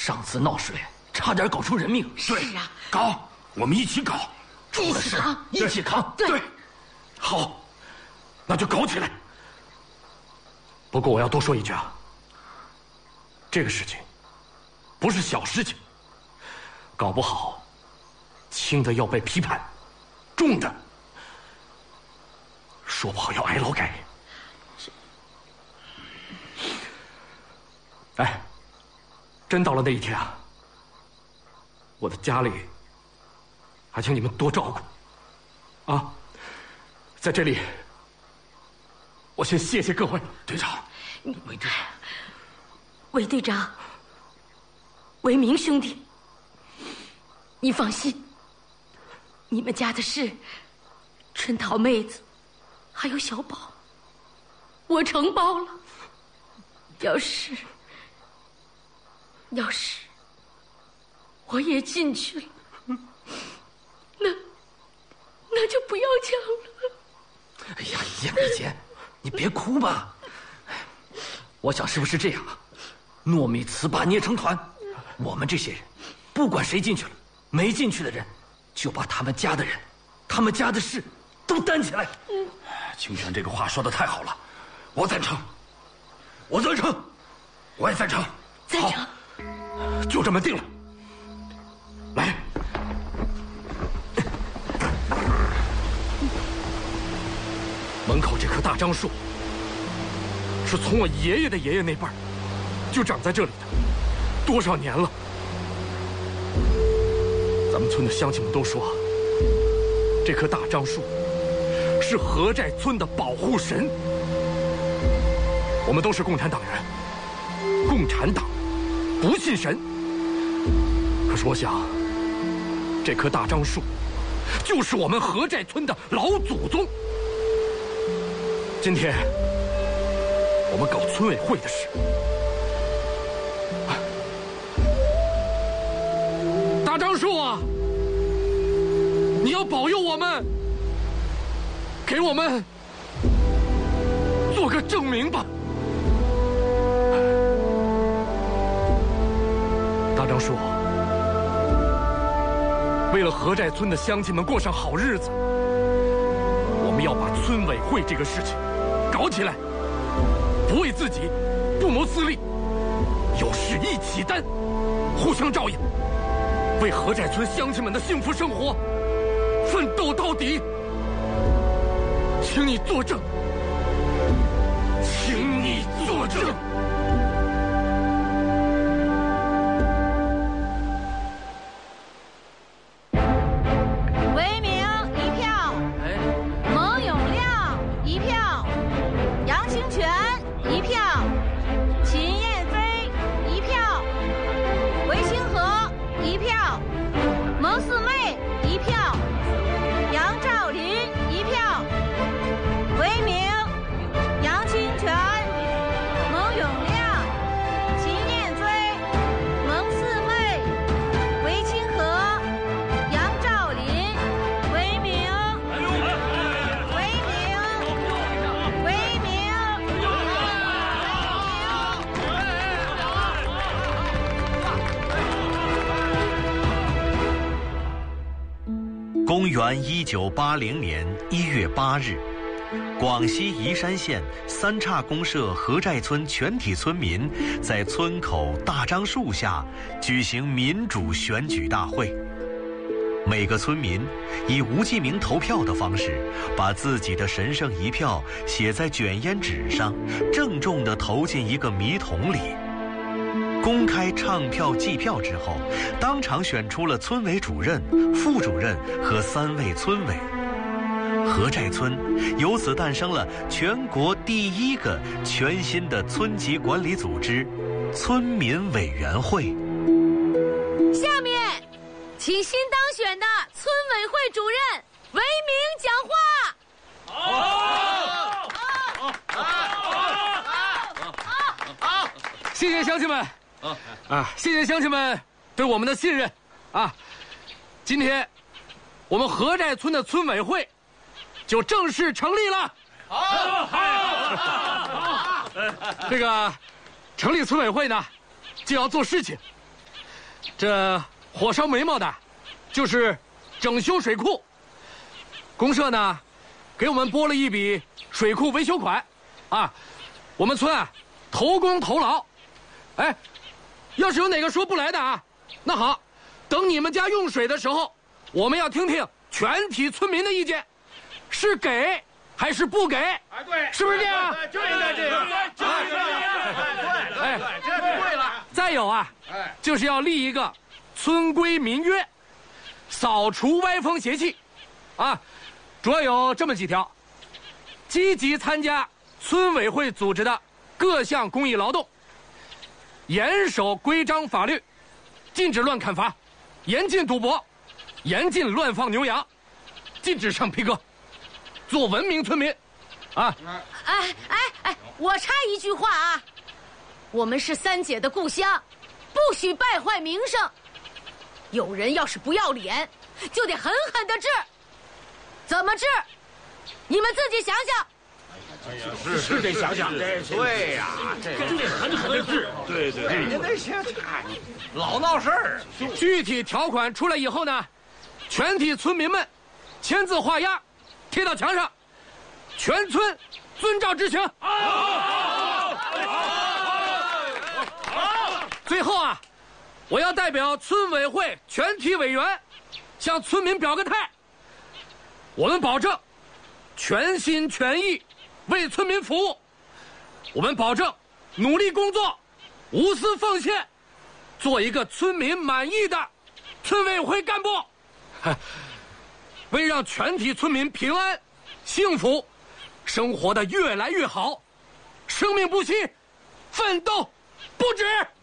上次闹失联，差点搞出人命。 是啊， 搞，我们一起搞。 出了事一起扛。 对， 好，那就搞起来。 不过我要多说一句啊，这个事情不是小事情，搞不好轻的要被批判，重的说不好要挨劳改。哎，真到了那一天啊，我的家里还请你们多照顾啊。在这里我先谢谢各位。 队长， 韦队长，韦明兄弟，你放心，你们家的事，春桃妹子还有小宝，我承包了。要是我也进去了，那就不要讲了。 哎呀，叶美姐，你别哭吧。我想是不是这样啊？糯米糍粑捏成团，我们这些人，不管谁进去了，没进去的人，就把他们家的人、他们家的事都担起来。 清泉这个话说得太好了，我赞成，我赞成，我也赞成， 赞成。 就这么定了。来，门口这棵大樟树是从我爷爷的爷爷那辈儿就长在这里的，多少年了。咱们村的乡亲们都说，这棵大樟树是河寨村的保护神。我们都是共产党员，共产党不信神。可是我想，这棵大樟树就是我们河寨村的老祖宗。今天我们搞村委会的事，大樟树啊，你要保佑我们，给我们做个证明吧。大樟树，为了河寨村的乡亲们过上好日子，我们要把村委会这个事情搞起来，不为自己，不谋私利，有事一起担，互相照应，为河寨村乡亲们的幸福生活奋斗到底。请你作证，请你作证。 韦明1票，蒙永亮1票，杨清泉1票，秦燕飞1票，韦清河1票，蒙四妹1票，杨兆林1票，韦明、杨清泉、蒙永亮、秦燕飞、蒙四妹、韦清河、杨兆林、韦明、 公元1980年1月8日，广西宜山县三岔公社河寨村全体村民在村口大樟树下举行民主选举大会。每个村民以无记名投票的方式，把自己的神圣一票写在卷烟纸上，郑重地投进一个米桶里。公开唱票计票之后，当场选出了村委主任、副主任和3位村委。河寨村由此诞生了全国第1个全新的村级管理组织——村民委员会。 下面，请新当选的村委会主任韦明讲话。谢谢乡亲们。谢谢乡亲们对我们的信任啊！今天，我们河寨村的村委会就正式成立了。这个成立村委会呢，就要做事情， 这火烧眉毛的，就是整修水库。公社呢，给我们拨了一笔水库维修款，啊，我们村啊头功头劳。哎，要是有哪个说不来的啊，那好，等你们家用水的时候，我们要听听全体村民的意见，是给还是不给？哎，对，是不是这样？ 就应该这样，就是这样。 哎， 这就对了。 再有啊，就是要立一个村规民约，扫除歪风邪气，啊，主要有这么几条：积极参加村委会组织的各项公益劳动，严守规章法律，禁止乱砍伐，严禁赌博，严禁乱放牛羊，禁止唱皮歌，做文明村民，啊！ 哎，我插一句话啊，我们是三姐的故乡，不许败坏名声。有人要是不要脸，就得狠狠的治。怎么治？你们自己想想。 是得想想，对呀，这得狠狠的治。对，人家那些老闹事儿。 具体条款出来以后呢，全体村民们签字画押，贴到墙上，全村遵照执行。最后啊，我要代表村委会全体委员向村民表个态，我们保证全心全意为村民服务，我们保证努力工作，无私奉献，做一个村民满意的村委会干部。为让全体村民平安幸福，生活的越来越好，生命不息，奋斗不止。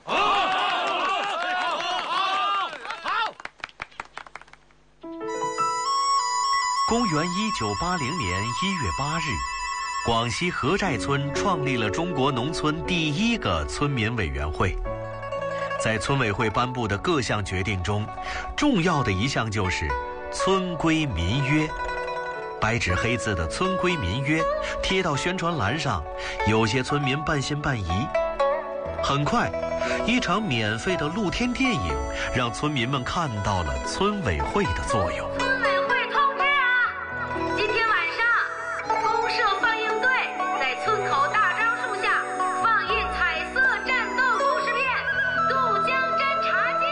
公元1980年1月8日，广西河寨村创立了中国农村第一个村民委员会。在村委会颁布的各项决定中，重要的一项就是村规民约。白纸黑字的村规民约贴到宣传栏上，有些村民半信半疑。很快，一场免费的露天电影让村民们看到了村委会的作用。 村委会通知啊，今天晚上公社放映队在村口大樟树下放映彩色战斗故事片《渡江侦察记》。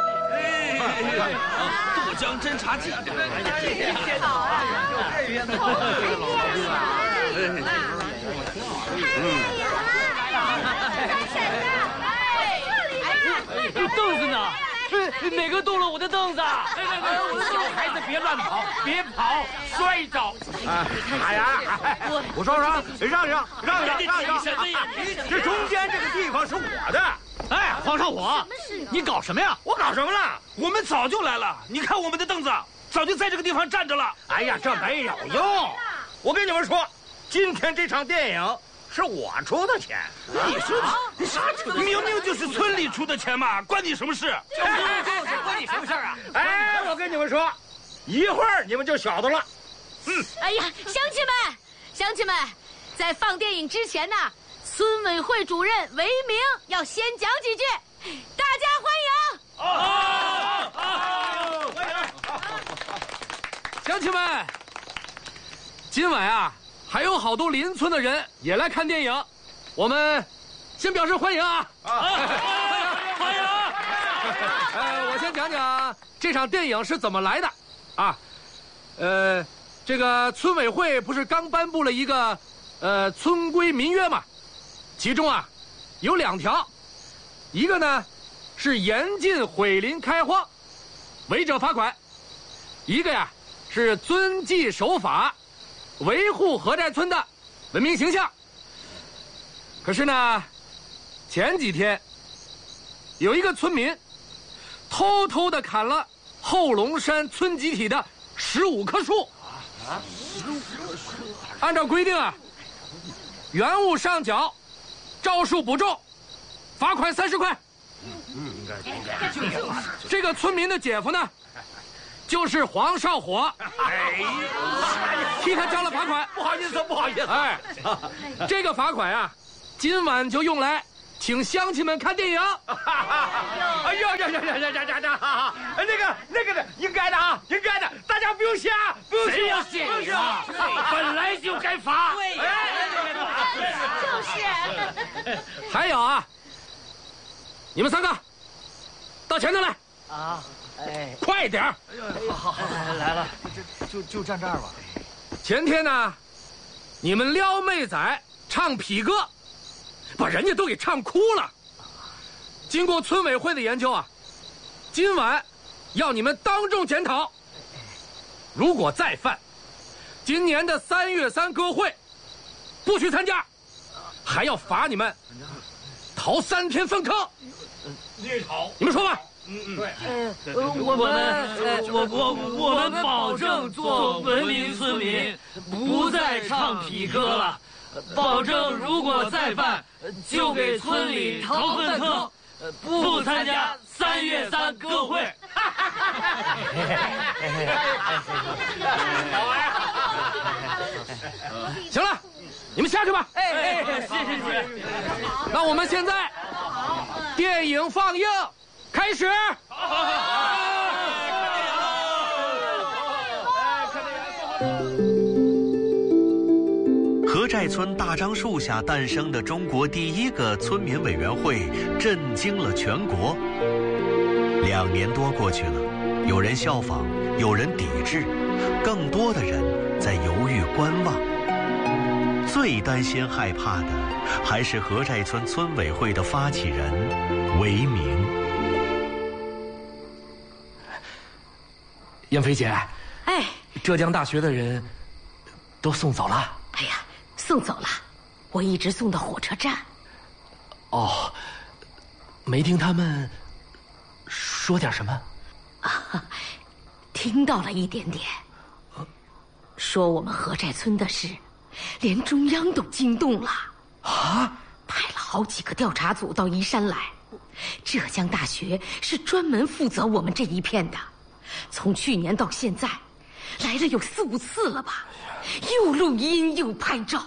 渡江侦察记， 这好啊！ 凳子呢？哪个动了我的凳子？ 小孩子别乱跑，别跑，摔着。哎呀，我说让一让，这中间这个地方是我的。 哎，皇上我，你搞什么呀？ 我搞什么了？ 我们早就来了。你看我们的凳子，早就在这个地方站着了。 哎呀，这没有用。我跟你们说，今天这场电影是我出的钱。 你说你啥出的？明明就是村里出的钱嘛，关你什么事？ 关你什么事啊？ 哎，我跟你们说，一会儿你们就晓得了。 哎呀，乡亲们，在放电影之前呢，村委会主任韦明要先讲几句，大家欢迎。 欢迎。 乡亲们，今晚啊，还有好多邻村的人也来看电影，我们先表示欢迎啊！欢迎！我先讲讲这场电影是怎么来的啊。这个村委会不是刚颁布了一个村规民约嘛，其中啊有2条，一个呢是严禁毁林开荒，违者罚款；一个呀是遵纪守法，维护河寨村的文明形象。可是呢，前几天有一个村民偷偷的砍了后龙山村集体的15棵树。按照规定啊，原物上缴，照树补种，罚款30块。这个村民的姐夫呢，就是黄少火，替他交了罚款。 不好意思。 哎，这个罚款啊，今晚就用来请乡亲们看电影。 哎呀， 那个的，应该的啊，应该的，大家不用谢啊，不用谢， 谁要谢啊？本来就该罚。 对呀，就是。 还有啊，你们3个到前头来啊！哎， 快点儿！ 好，来了，就站这儿吧。 前天呢，你们撩妹仔唱痞歌，把人家都给唱哭了。经过村委会的研究啊，今晚要你们当众检讨，如果再犯，今年的3月3歌会不许参加，还要罚你们逃3天粪坑。你们说吧。 对，我们保证做文明村民，不再唱痞歌了。保证如果再犯，就给村里掏粪坑，不参加3月3歌会。 行了，你们下去吧。 谢。 那我们现在电影放映开始。 何寨村大樟树下诞生的中国第1个村民委员会震惊了全国。2年多过去了，有人效仿，有人抵制，更多的人在犹豫观望。最担心害怕的还是何寨村村委会的发起人韦明。 燕飞姐， 哎， 浙江大学的人都送走了。 哎呀，送走了，我一直送到火车站。 哦，没听他们说点什么？ 啊，听到了一点点。说我们何寨村的事，连中央都惊动了。 啊！ 派了好几个调查组到宜山来。浙江大学是专门负责我们这一片的，从去年到现在，来了有4、5次了吧？又录音又拍照。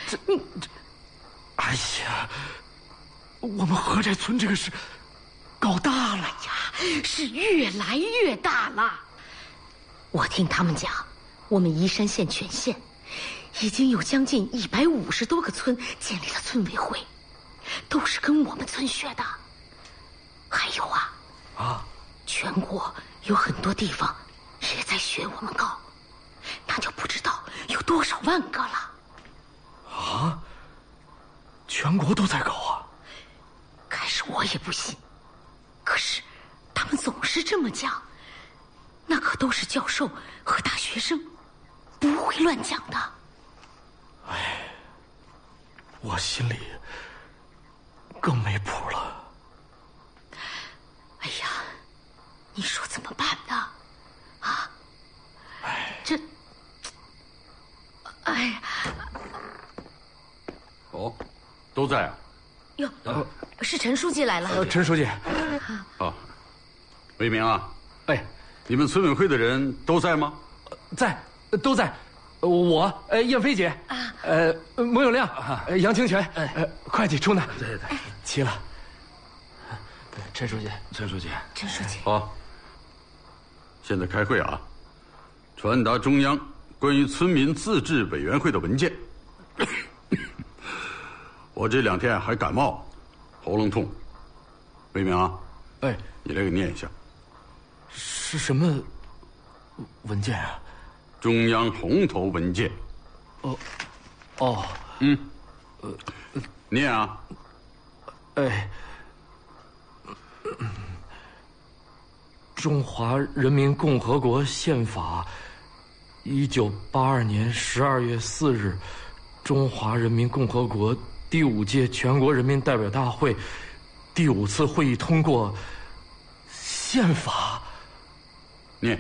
哎呀，我们何寨村这个事搞大了呀，是越来越大了。我听他们讲，我们宜山县全县已经有将近150多个村建立了村委会，都是跟我们村学的。还有啊，全国有很多地方也在学我们搞，那就不知道有多少万个了。 啊！全国都在搞啊！ 开始我也不信，可是他们总是这么讲，那可都是教授和大学生，不会乱讲的。 哎，我心里更没谱了。 哎呀，你说怎么办呢？啊？这，哎呀！ 哦，都在啊。 哟，是陈书记来了。 陈书记。 啊，韦明啊。 哎， 你们村委会的人都在吗？ 在，都在。我，燕飞姐，蒙有亮，杨清泉，会计出呢。对，齐了。陈书记。 好，现在开会啊，传达中央关于村民自治委员会的文件。我这2天还感冒，喉咙痛。韦明啊，你来给念一下。 是什么文件啊？ 中央红头文件。念啊。 中华人民共和国宪法，1982年12月4日，中华人民共和国第5届全国人民代表大会第5次会议通过宪法。 念。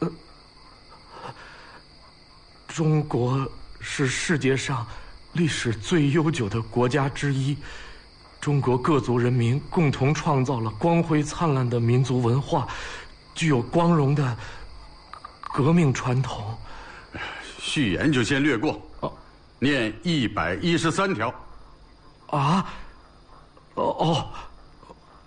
中国是世界上历史最悠久的国家之一，中国各族人民共同创造了光辉灿烂的民族文化，具有光荣的革命传统。 序言就先略过。念113条。 啊？